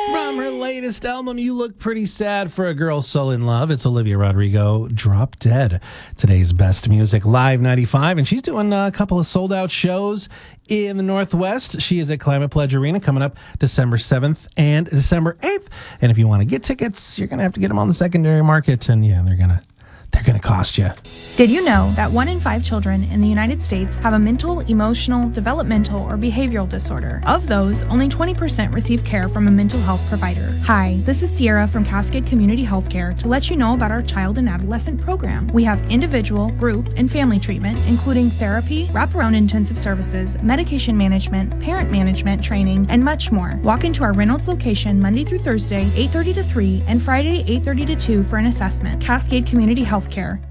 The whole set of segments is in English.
From her latest album, You Look Pretty Sad for a Girl So in Love, it's Olivia Rodrigo, Drop Dead. Today's Best Music Live 95, and she's doing a couple of sold-out shows in the Northwest. She is at Climate Pledge Arena coming up December 7th and December 8th. And if you want to get tickets, you're going to have to get them on the secondary market, and yeah, they're going to cost you. Did you know that 1 in 5 children in the United States have a mental, emotional, developmental, or behavioral disorder? Of those, only 20% receive care from a mental health provider. Hi, this is Sierra from Cascade Community Healthcare to let you know about our child and adolescent program. We have individual, group, and family treatment, including therapy, wraparound intensive services, medication management, parent management training, and much more. Walk into our Reynolds location Monday through Thursday, 8:30 to 3, and Friday, 8:30 to 2 for an assessment. Cascade Community Healthcare.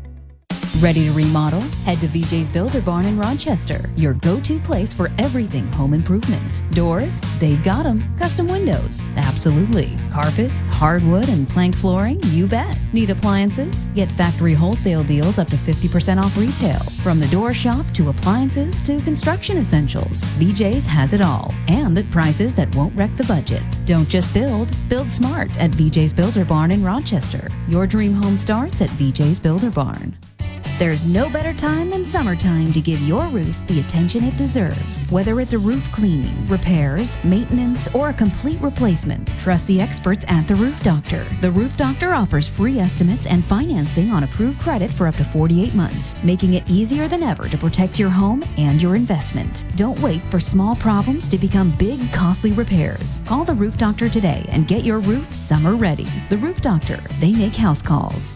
Ready to remodel? Head to VJ's Builder Barn in Rochester, your go-to place for everything home improvement. Doors? They've got them. Custom windows? Absolutely. Carpet, hardwood, and plank flooring? You bet. Need appliances? Get factory wholesale deals up to 50% off retail. From the door shop to appliances to construction essentials, VJ's has it all, and at prices that won't wreck the budget. Don't just build smart at VJ's Builder Barn in Rochester. Your dream home starts at VJ's Builder Barn. There's no better time than summertime to give your roof the attention it deserves. Whether it's a roof cleaning, repairs, maintenance, or a complete replacement, trust the experts at The Roof Doctor. The Roof Doctor offers free estimates and financing on approved credit for up to 48 months, making it easier than ever to protect your home and your investment. Don't wait for small problems to become big, costly repairs. Call The Roof Doctor today and get your roof summer ready. The Roof Doctor, they make house calls.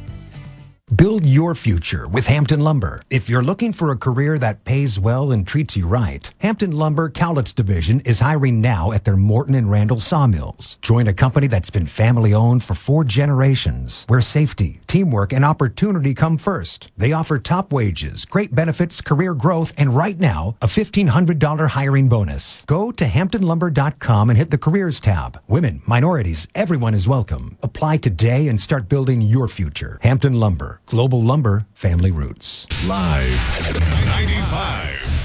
Build your future with Hampton Lumber. If you're looking for a career that pays well and treats you right, Hampton Lumber Cowlitz Division is hiring now at their Morton and Randall sawmills. Join a company that's been family-owned for 4 generations, where safety, teamwork, and opportunity come first. They offer top wages, great benefits, career growth, and right now, a $1,500 hiring bonus. Go to HamptonLumber.com and hit the Careers tab. Women, minorities, everyone is welcome. Apply today and start building your future. Hampton Lumber. Global Lumber, family roots. Live 95.